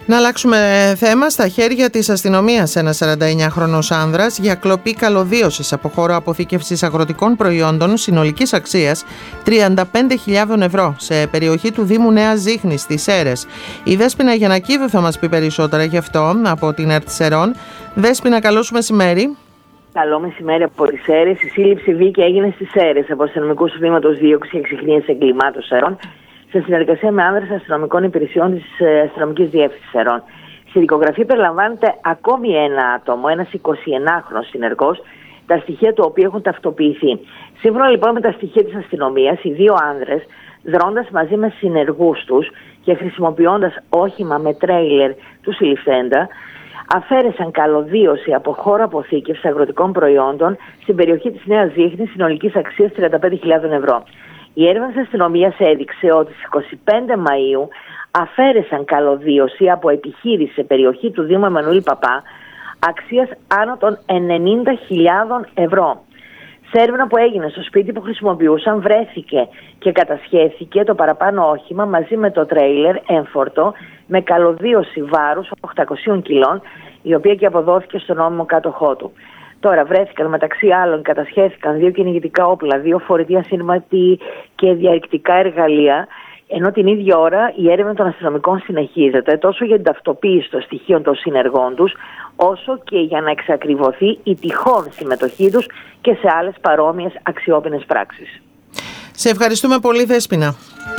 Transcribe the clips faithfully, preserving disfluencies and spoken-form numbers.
Να αλλάξουμε θέμα. Στα χέρια της αστυνομίας ένας σαράντα εννιάχρονος άνδρας για κλοπή καλωδίωσης από χώρο αποθήκευσης αγροτικών προϊόντων συνολικής αξίας τριάντα πέντε χιλιάδες ευρώ σε περιοχή του Δήμου Νέας Ζήχνης στις Σέρρες. Η Δέσποινα Γιαννακίδου θα μας πει περισσότερα γι' αυτό από την ΕΡΤ Σερών. Δέσποινα, καλώς μεσημέρι. Καλό μεσημέρι από τις Σέρρες. Η σύλληψη Βίκη έγινε στις Σέρρες από αστυνομικούς του Τμήματος Δίωξης και Εξυχνίασης Εγκλημάτων Σερών, σε συνεργασία με άνδρες αστυνομικών υπηρεσιών της Αστυνομικής Διεύθυνσης Σερών. Στη δικογραφία περιλαμβάνεται ακόμη ένα άτομο, ένας εικοσιενάχρονος συνεργός, τα στοιχεία του οποίου έχουν ταυτοποιηθεί. Σύμφωνα λοιπόν με τα στοιχεία της αστυνομίας, οι δύο άνδρες, δρώντας μαζί με συνεργούς τους και χρησιμοποιώντας όχημα με τρέιλερ του συλληφθέντα, αφαίρεσαν καλωδίωση από χώρο αποθήκευσης αγροτικών προϊόντων στην περιοχή της Νέας Ζήχνης συνολικής αξίας τριάντα πέντε χιλιάδες ευρώ. Η έρευνα της αστυνομίας έδειξε ότι στις είκοσι πέντε Μαΐου αφαίρεσαν καλωδίωση από επιχείρηση σε περιοχή του Δήμου Εμμανουήλ Παπά αξίας άνω των ενενήντα χιλιάδες ευρώ. Σε έρευνα που έγινε στο σπίτι που χρησιμοποιούσαν, βρέθηκε και κατασχέθηκε το παραπάνω όχημα μαζί με το τρέιλερ έμφορτο με καλωδίωση βάρους οκτακόσια κιλών, η οποία και αποδόθηκε στον νόμιμο κάτοχό του. Τώρα βρέθηκαν μεταξύ άλλων, κατασχέθηκαν δύο κυνηγητικά όπλα, δύο φορητή ασύρματη και διαρρηκτικά εργαλεία, ενώ την ίδια ώρα η έρευνα των αστυνομικών συνεχίζεται τόσο για την ταυτοποίηση των στοιχείων των συνεργών τους, όσο και για να εξακριβωθεί η τυχόν συμμετοχή τους και σε άλλες παρόμοιες αξιόπινες πράξεις. Σε ευχαριστούμε πολύ, Δέσποινα.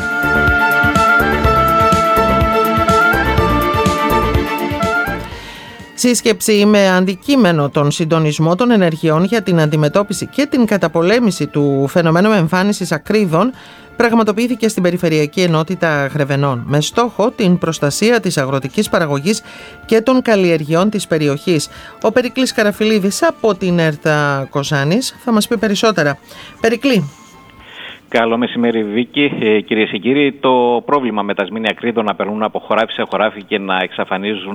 Σύσκεψη με αντικείμενο τον συντονισμό των ενεργειών για την αντιμετώπιση και την καταπολέμηση του φαινομένου εμφάνισης ακρίδων πραγματοποιήθηκε στην Περιφερειακή Ενότητα Γρεβενών με στόχο την προστασία της αγροτικής παραγωγής και των καλλιεργειών της περιοχής. Ο Περικλής Καραφιλίδης από την ΕΡΤ Κοζάνης θα μας πει περισσότερα. Περικλή. Καλό μεσημέρι, Βίκη. Ε, κυρίες και κύριοι, το πρόβλημα με τα σμήνια ακρίδων να περνούν από χωράφι σε χωράφι και να εξαφανίζουν